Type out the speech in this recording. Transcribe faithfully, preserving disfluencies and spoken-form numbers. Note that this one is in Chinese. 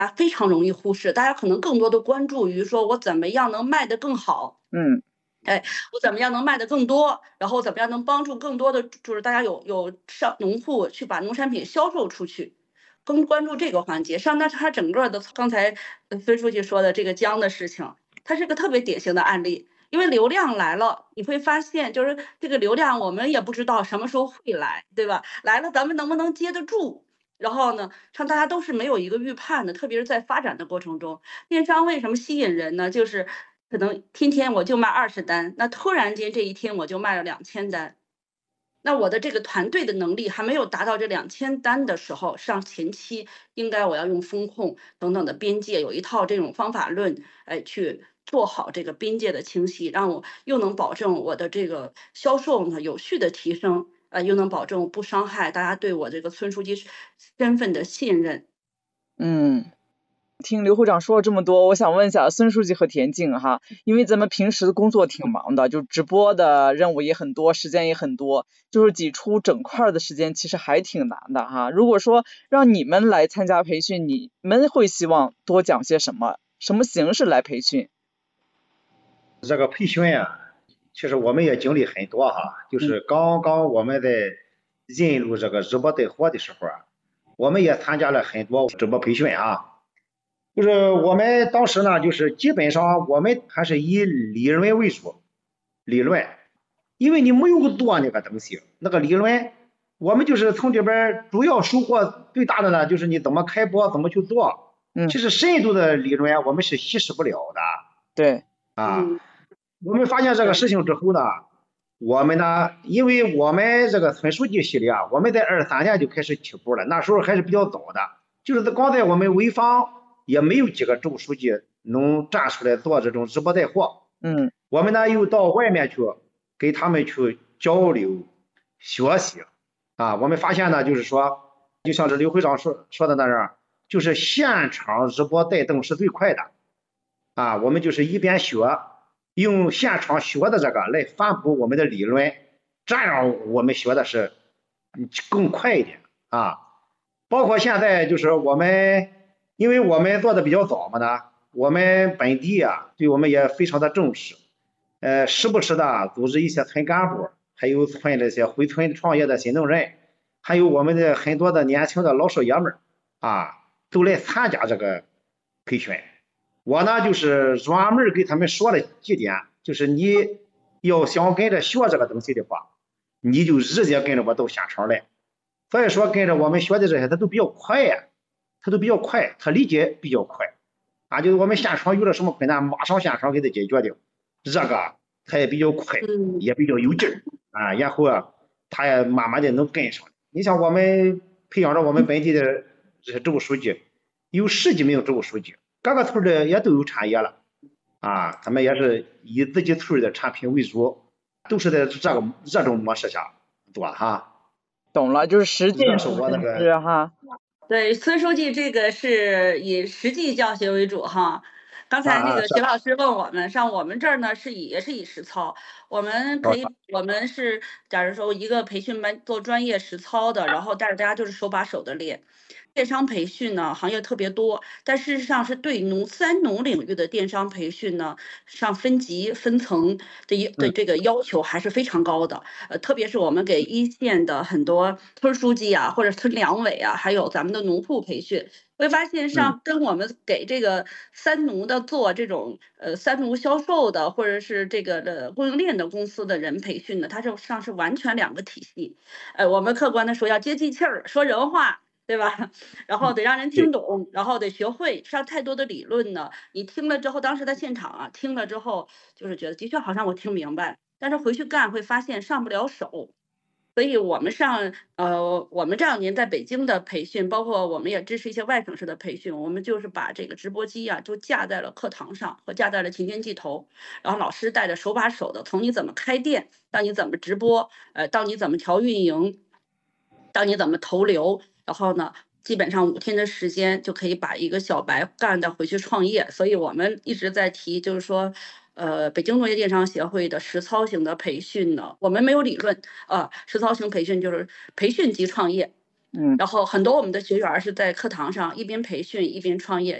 啊，非常容易忽视，大家可能更多的关注于说我怎么样能卖得更好。 嗯。 哎，我怎么样能卖得更多，然后怎么样能帮助更多的就是大家有有上农户去把农产品销售出去，更关注这个环节。上但是它整个的刚才呃孙书记说的这个姜的事情，它是个特别典型的案例。因为流量来了，你会发现就是这个流量我们也不知道什么时候会来，对吧？来了咱们能不能接得住？然后呢，像大家都是没有一个预判的，特别是在发展的过程中，电商为什么吸引人呢？就是可能天天我就卖二十单，那突然间这一天我就卖了两千单。那我的这个团队的能力还没有达到这两千单的时候，上前期应该我要用风控等等的边界，有一套这种方法论，哎，去做好这个边界的清晰，让我又能保证我的这个销售呢有序的提升，呃，又能保证不伤害大家对我这个村书记身份的信任。 嗯。听刘会长说了这么多，我想问一下孙书记和田静哈，因为咱们平时的工作挺忙的，就直播的任务也很多，时间也很多，就是挤出整块的时间其实还挺难的哈。如果说让你们来参加培训，你们会希望多讲些什么？什么形式来培训？ 这个培训呀、其实我们也经历很多哈，就是刚刚我们在引入这个直播带货的时候啊，我们也参加了很多直播培训啊。就是我们当时呢，就是基本上我们还是以理论为主，理论，因为你没有做那个东西，那个理论，我们就是从这边主要收获最大的呢，就是你怎么开播，怎么去做。 嗯， 其实深度的理论我们是稀释不了的。 对， 啊，我们发现这个事情之后呢，我们呢，因为我们这个村书记系列啊，我们在二三年就开始起步了，那时候还是比较早的，就是光在我们潍坊也没有几个州书记能站出来做这种直播带货。 嗯， 我们呢又到外面去给他们去交流学习啊，我们发现呢，就是说，就像这刘会长说说的那样，就是现场直播带动是最快的啊，我们就是一边学，用现场学的这个来反哺我们的理论，这样我们学的是更快一点啊。包括现在就是我们，因为我们做的比较早嘛呢，我们本地啊对我们也非常的重视，呃，时不时的组织一些村干部，还有村这些回村创业的新农人，还有我们的很多的年轻的老少爷们儿啊，都来参加这个培训。我呢就是专门给他们说了几点，就是你要想跟着学这个东西的话，你就直接跟着我到现场来。所以说跟着我们学的这些，他都比较快呀，他都比较快，他理解比较快啊。就是我们现场有了什么困难，马上现场给他解决掉，这个他也比较快，也比较有劲儿啊。然后啊，他也慢慢的能跟上。你像我们培养着我们本地的这些支部书记，有十几名支部书记。各个村的也都有产业了啊，他们也是以自己村的产品为主，都是在这个这种模式下做哈。 懂了，就是实践是我那个是哈。 对，孙书记这个是以实际教学为主哈。刚才那个徐老师问我们，像我们这儿呢是以也是以实操，我们可以我们是假如说一个培训班做专业实操的，然后带着大家就是手把手的练。电商培训呢，行业特别多，但事实上是对农三农领域的电商培训呢，上分级分层的的这个要求还是非常高的。呃，特别是我们给一线的很多村书记啊，或者村两委啊，还有咱们的农户培训，会发现上跟我们给这个三农的做这种呃三农销售的，或者是这个的供应链的公司的人培训的，它是上是完全两个体系。呃，我们客观的说要接地气儿，说人话。对吧？然后得让人听懂，然后得学会。上太多的理论呢，你听了之后，当时在现场啊，听了之后就是觉得的确好像我听明白，但是回去干会发现上不了手。所以我们上呃，我们这两年在北京的培训，包括我们也支持一些外省市的培训，我们就是把这个直播机啊，就架在了课堂上和架在了擎天记头，然后老师带着手把手的，从你怎么开店，到你怎么直播，呃，到你怎么调运营，到你怎么投流。然后呢，基本上五天的时间就可以把一个小白干的回去创业。所以我们一直在提，就是说，呃，北京农业电商协会的实操型的培训呢，我们没有理论啊，实操型培训就是培训及创业。 嗯， 然后很多我们的学员是在课堂上一边培训一边创业。